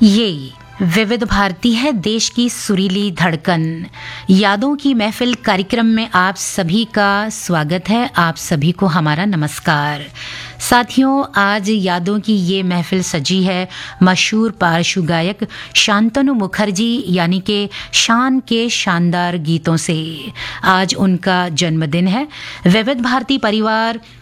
ये विविध भारती है, देश की सुरीली धड़कन। यादों की महफिल कार्यक्रम में आप सभी का स्वागत है। आप सभी को हमारा नमस्कार। साथियों, आज यादों की ये महफिल सजी है मशहूर पार्श्व गायक शांतनु मुखर्जी यानी कि शान के शानदार गीतों से। आज उनका जन्मदिन है। विविध भारती परिवार